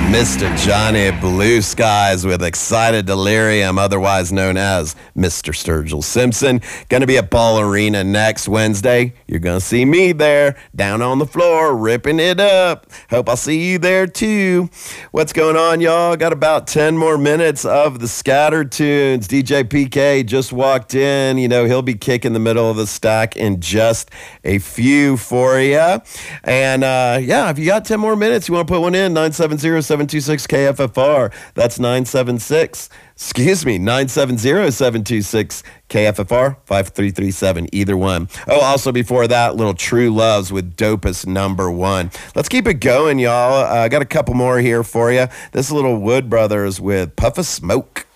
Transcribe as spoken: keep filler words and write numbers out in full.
Mister Johnny Blue Skies with Excited Delirium, otherwise known as Mister Sturgill Simpson. Going to be at Ball Arena next Wednesday. You're going to see me there, down on the floor, ripping it up. Hope I'll see you there too. What's going on, y'all? Got about ten more minutes of the Scattered Tunes. D J P K just walked in. You know, he'll be kicking the middle of the stack in just a few for you. And uh, yeah, if you got ten more minutes, you want to put one in, nine seven zero, seven two six, K F F R. That's nine seven six, excuse me, nine seven zero, seven two six, K F F R, five three three seven, either one. Oh, also before that, little True Loves with Dopest Number One. Let's keep it going, y'all. I uh, got a couple more here for you. This little Wood Brothers with Puff of Smoke.